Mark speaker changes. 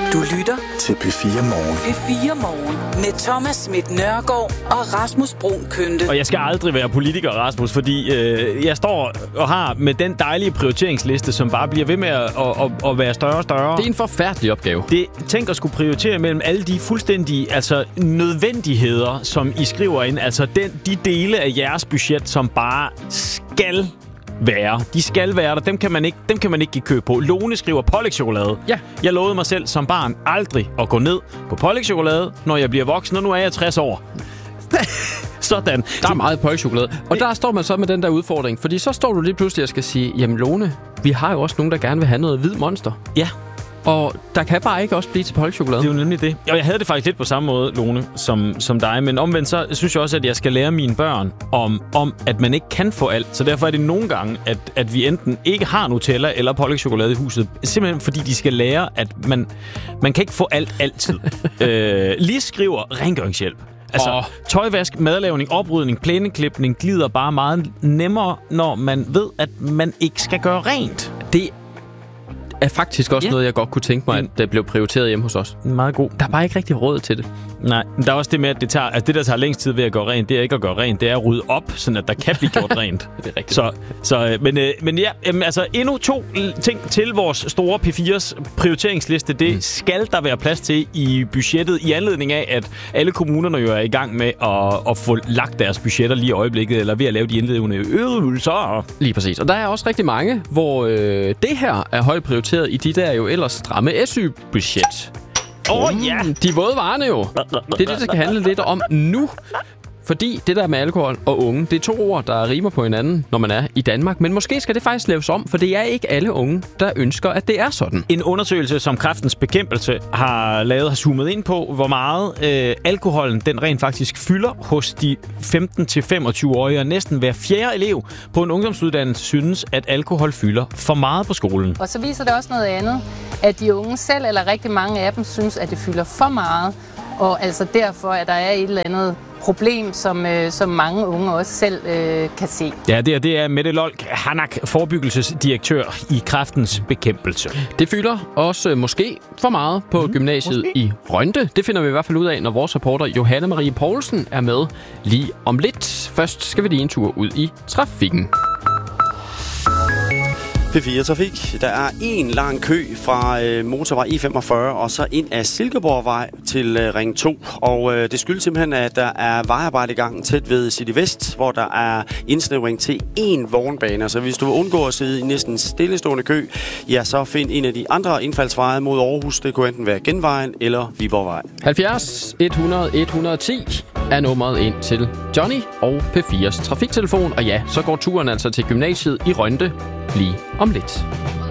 Speaker 1: Du lytter
Speaker 2: til P4 Morgen.
Speaker 1: P4 Morgen med Thomas Schmidt Nørgaard og Rasmus Bruun Kønte.
Speaker 3: Og jeg skal aldrig være politiker, Rasmus, fordi jeg står og har med den dejlige prioriteringsliste, som bare bliver ved med at være større og større.
Speaker 4: Det er en forfærdelig opgave.
Speaker 3: Tænk at skulle prioritere mellem alle de fuldstændige nødvendigheder, som I skriver ind. Altså de dele af jeres budget, som bare skal være. De skal være der. Dem kan man ikke give køb på. Lone skriver pålægschokolade.
Speaker 4: Ja.
Speaker 3: Jeg lovede mig selv som barn aldrig at gå ned på pålægschokolade, når jeg bliver voksen, og nu er jeg 60 år. Sådan.
Speaker 4: Der er meget pålægschokolade. Og der står man så med den der udfordring, fordi så står du lige pludselig og skal sige, jamen Lone, vi har jo også nogen, der gerne vil have noget hvid monster.
Speaker 3: Ja.
Speaker 4: Og der kan bare ikke også blive til pålægschokolade.
Speaker 3: Det er jo nemlig det. Og jeg havde det faktisk lidt på samme måde, Lone, som dig. Men omvendt så synes jeg også, at jeg skal lære mine børn om at man ikke kan få alt. Så derfor er det nogle gange, at vi enten ikke har Nutella eller pålægschokolade i huset. Simpelthen fordi de skal lære, at man kan ikke få alt altid. Lige skriver rengøringshjælp. Altså, tøjvask, madlavning, oprydning, plæneklipning glider bare meget nemmere, når man ved, at man ikke skal gøre rent.
Speaker 4: Det er faktisk også noget, jeg godt kunne tænke mig, at det blev prioriteret hjemme hos os.
Speaker 3: Meget god.
Speaker 4: Der er bare ikke rigtig råd til det.
Speaker 3: Nej, men der er også det med, at det der tager længst tid ved at gøre rent, det er ikke at gøre rent, det er at rydde op, sådan at der kan blive gjort rent.
Speaker 4: Det er rigtigt.
Speaker 3: Men ja, altså endnu 2 ting til vores store P4's prioriteringsliste. Det skal der være plads til i budgettet, i anledning af, at alle kommunerne jo er i gang med at få lagt deres budgetter lige i øjeblikket, eller ved at lave de indledende øvelser.
Speaker 4: Lige præcis. Og der er også rigtig mange, hvor det her er højt prioriteret i de der jo ellers stramme SY-budget.
Speaker 3: Ja.
Speaker 4: De våde varerne jo. Det er det skal handle lidt om nu. Fordi det der med alkohol og unge, det er 2 ord, der rimer på hinanden, når man er i Danmark. Men måske skal det faktisk laves om, for det er ikke alle unge, der ønsker, at det er sådan.
Speaker 3: En undersøgelse, som Kræftens Bekæmpelse har zoomet ind på, hvor meget alkoholen den rent faktisk fylder hos de 15-25-årige. Og næsten hver 4. elev på en ungdomsuddannelse synes, at alkohol fylder for meget på skolen.
Speaker 5: Og så viser det også noget andet, at de unge selv, eller rigtig mange af dem, synes, at det fylder for meget. Og altså derfor, at der er et eller andet problem, som mange unge også selv kan se.
Speaker 3: Ja, det er Mette Lolk Hanak, forebyggelsesdirektør i Kræftens Bekæmpelse.
Speaker 4: Det fylder også måske for meget på gymnasiet i Rønde. Det finder vi i hvert fald ud af, når vores reporter Johanne Marie Poulsen er med lige om lidt. Først skal vi lige en tur ud i trafikken.
Speaker 6: P4 Trafik. Der er en lang kø fra motorvej E45 og så ind af Silkeborgvej til Ring 2. Og det skyldes simpelthen, at der er vejarbejde i gang tæt ved City Vest, hvor der er indsnævring til 1 vognbane. Så hvis du vil undgå at sidde i næsten stillestående kø, ja, så find en af de andre indfaldsveje mod Aarhus. Det kunne enten være Genvejen eller Viborgvej.
Speaker 4: 70 100 110 er nummeret ind til Johnny og P4's trafiktelefon. Og ja, så går turen altså til gymnasiet i Rønde lige om lidt.